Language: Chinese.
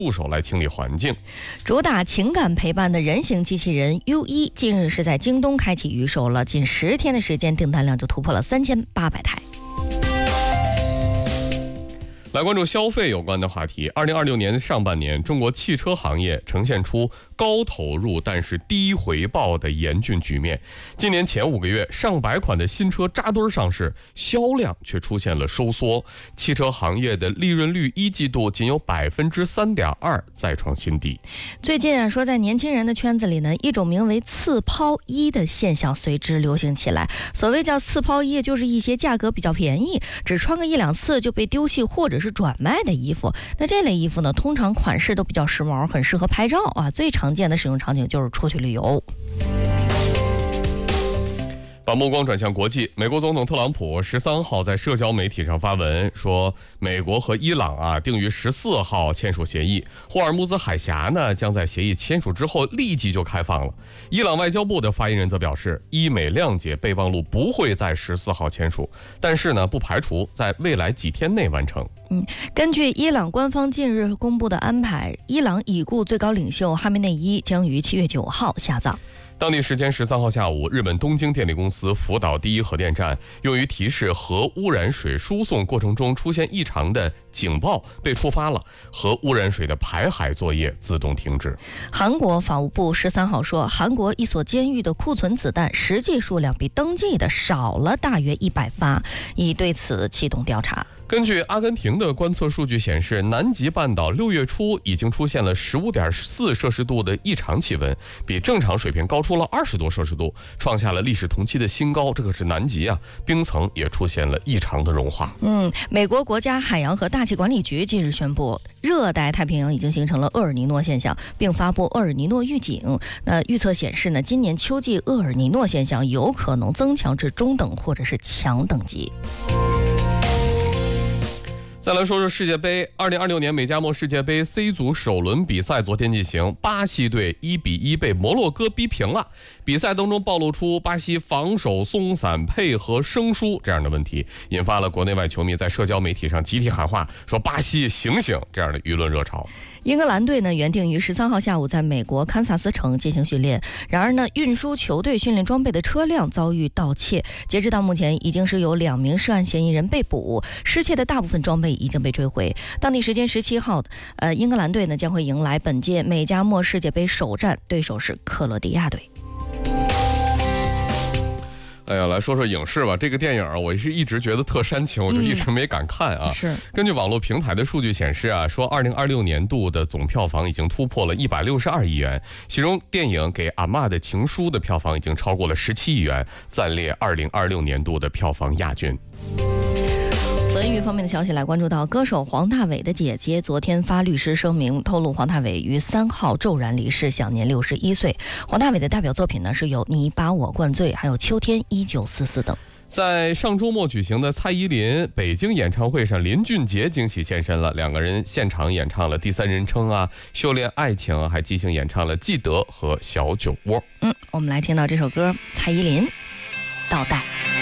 助手来清理环境。 主打情感陪伴的人形机器人 U1 近日是在京东开启预售了，仅10天的时间，订单量就突破了3800台。 来关注消费有关的话题。2026年上半年，中国汽车行业呈现出高投入但是低回报的严峻局面。今年前5个月，上百款的新车扎堆上市，销量却出现了收缩。汽车行业的利润率1季度仅有3.2%，再创新低。 最近说在年轻人的圈子里呢，一种名为次抛衣的现象随之流行起来。所谓叫次抛衣，就是一些价格比较便宜，只穿个1-2次就被丢弃或者是转卖的衣服。那这类衣服呢，通常款式都比较时髦，很适合拍照啊。最常见的使用场景就是出去旅游。 把目光转向国际，美国总统特朗普13号在社交媒体上发文说，美国和伊朗定于14号签署协议，霍尔木兹海峡呢将在协议签署之后立即就开放了。伊朗外交部的发言人则表示，伊美谅解备忘录不会在14号签署，但是呢不排除在未来几天内完成。 根据伊朗官方近日公布的安排，伊朗已故最高领袖哈梅内伊将于7月9号下葬。 当地时间13号下午，日本东京电力公司福岛第一核电站用于提示核污染水输送过程中出现异常的警报被触发了，核污染水的排海作业自动停止。 韩国法务部13号说，韩国一所监狱的库存子弹实际数量比登记的少了大约100发，已对此启动调查。 根据阿根廷的观测数据显示，南极半岛6月初已经出现了15.4摄氏度的异常气温，比正常水平高出了20多摄氏度，创下了历史同期的新高。这可是南极冰层也出现了异常的融化。 美国国家海洋和大气管理局近日宣布，热带太平洋已经形成了厄尔尼诺现象，并发布厄尔尼诺预警。那预测显示呢，今年秋季厄尔尼诺现象有可能增强至中等或者是强等级。 再来说说世界杯，2026年美加墨世界杯 C 组首轮比赛昨天进行，巴西队1-1被摩洛哥逼平了。比赛当中暴露出巴西防守松散、配合生疏这样的问题，引发了国内外球迷在社交媒体上集体喊话，说巴西醒醒这样的舆论热潮。 英格兰队呢原定于13号下午在美国堪萨斯城进行训练，然而呢运输球队训练装备的车辆遭遇盗窃，截至到目前已经是有2名涉案嫌疑人被捕，失窃的大部分装备已经被追回。当地时间17号，英格兰队呢将会迎来本届美加墨世界杯首战，对手是克罗地亚队。 来说说影视吧。这个电影我是一直觉得特煽情，我就一直没敢看啊。 是。 根据网络平台的数据显示说2026年度的总票房已经突破了162亿元，其中电影《给阿嬷的情书》的票房已经超过了17亿元，暂列2026年度的票房亚军。 文娱方面的消息来关注到，歌手黄大炜的姐姐昨天发律师声明，透露黄大炜于3号骤然离世，享年61岁。黄大炜的代表作品呢是有《你把我灌醉》，还有《秋天1944》等。 在上周末举行的蔡依林北京演唱会上，林俊杰惊喜现身了，两个人现场演唱了第三人称修炼爱情还即兴演唱了记得和小酒窝。 我们来听到这首歌，蔡依林倒带。